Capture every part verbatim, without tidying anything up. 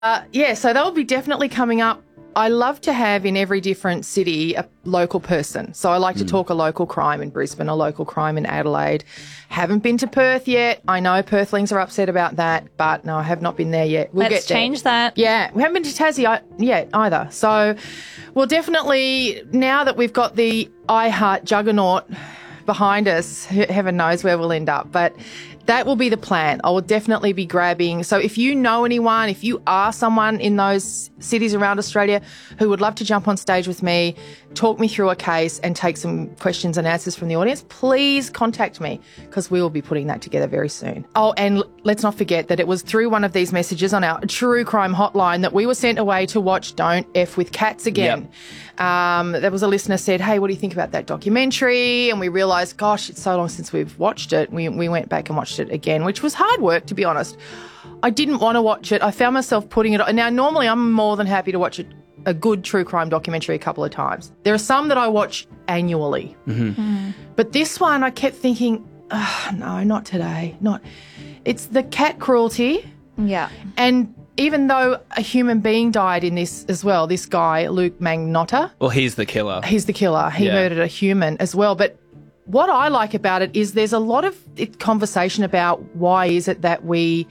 Uh, yeah, so they'll be definitely coming up. I love to have in every different city a local person. So I like to talk a local crime in Brisbane, a local crime in Adelaide. Haven't been to Perth yet. I know Perthlings are upset about that, but no, I have not been there yet. We'll Let's get there. change that. Yeah, we haven't been to Tassie I- yet either. So we'll definitely, now that we've got the iHeart juggernaut behind us, he- heaven knows where we'll end up. But that will be the plan. I will definitely be grabbing. So if you know anyone, if you are someone in those cities around Australia who would love to jump on stage with me, talk me through a case and take some questions and answers from the audience, please contact me because we will be putting that together very soon. Oh, and l- let's not forget that it was through one of these messages on our true crime hotline that we were sent away to watch Don't F With Cats again. Yep. Um, there was a listener said, hey, what do you think about that documentary? And we realised, gosh, it's so long since we've watched it. We, we went back and watched it again, which was hard work, to be honest. I didn't want to watch it. I found myself putting it on. Now, normally I'm more than happy to watch a, a good true crime documentary a couple of times. There are some that I watch annually. Mm-hmm. Mm. But this one I kept thinking, oh, no, not today. Not. It's the cat cruelty. Yeah. And even though a human being died in this as well, this guy, Luke Magnotta. Well, he's the killer. He's the killer. He Yeah. murdered a human as well. But what I like about it is there's a lot of it, conversation about why is it that we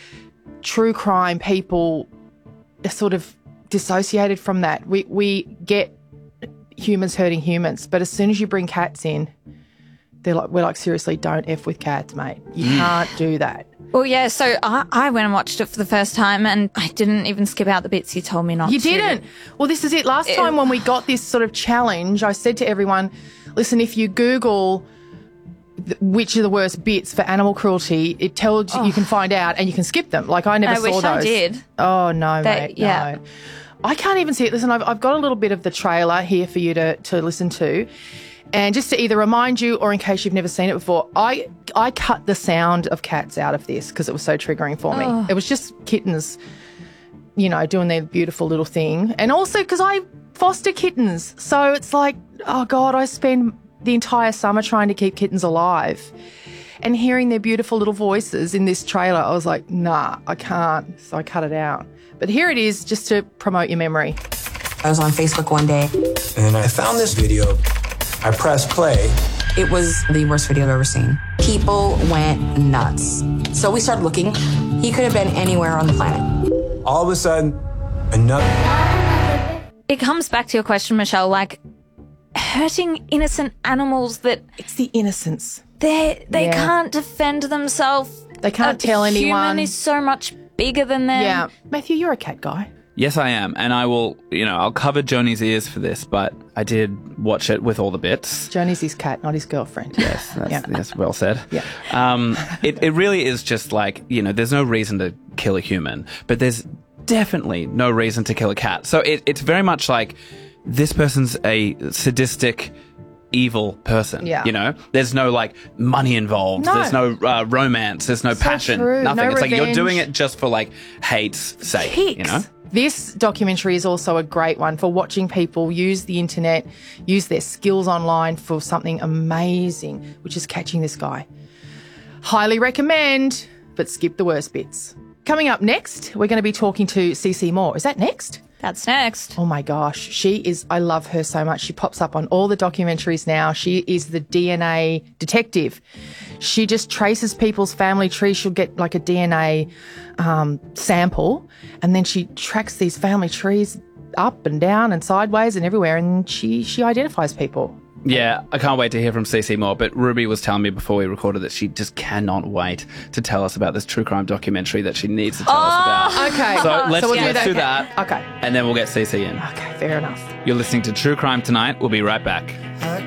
true crime people are sort of dissociated from that. We we get humans hurting humans, but as soon as you bring cats in, they're like, we're like, seriously, don't F with cats, mate. You can't do that. Well, yeah, so I, I went and watched it for the first time and I didn't even skip out the bits you told me not You to. You didn't? Well, this is it. Last time when we got this sort of challenge, I said to everyone, listen, if you Google th- which are the worst bits for animal cruelty, it tells you, Oh. you can find out and you can skip them. Like, I never I saw wish those. I did. Oh, no, That- mate, yeah. no. I can't even see it. Listen, I've, I've got a little bit of the trailer here for you to, to listen to. And just to either remind you or in case you've never seen it before, I I cut the sound of cats out of this because it was so triggering for me. Oh. It was just kittens, you know, doing their beautiful little thing. And also because I foster kittens. So it's like, oh, God, I spend the entire summer trying to keep kittens alive. And hearing their beautiful little voices in this trailer, I was like, nah, I can't. So I cut it out. But here it is just to promote your memory. I was on Facebook one day. And I found this video. I pressed play. It was the worst video I've ever seen. People went nuts. So we started looking. He could have been anywhere on the planet. All of a sudden, another... It comes back to your question, Michelle, like hurting innocent animals that It's the innocence. they they Yeah. can't defend themselves. They can't A tell anyone. Human is so much bigger than them. Yeah. Matthew, you're a cat guy. Yes, I am. And I will, you know, I'll cover Joni's ears for this, but I did watch it with all the bits. Joni's his cat, not his girlfriend. Yes, that's, Yeah. that's well said. Yeah. Um, it, it really is just like, you know, there's no reason to kill a human, but there's definitely no reason to kill a cat. So it, it's very much like this person's a sadistic, evil person. Yeah. You know, there's no like money involved. No. There's no uh, romance. There's no So passion. true. Nothing. No it's like you're revenge. doing it just for like hate's sake. Kicks. You know. This documentary is also a great one for watching people use the internet, use their skills online for something amazing, which is catching this guy. Highly recommend, but skip the worst bits. Coming up next, we're going to be talking to C C Moore. Is that next? That's next. Oh my gosh, she is, I love her so much. She pops up on all the documentaries now. She is the D N A detective. She just traces people's family trees. She'll get like a D N A um, sample and then she tracks these family trees up and down and sideways and everywhere and she, she identifies people. Yeah, I can't wait to hear from C C Moore, but Ruby was telling me before we recorded that she just cannot wait to tell us about this true crime documentary that she needs to tell us about. Okay. So let's, we'll let's do Okay. that. Okay. And then we'll get C C in. Okay, fair enough. You're listening to True Crime Tonight. We'll be right back.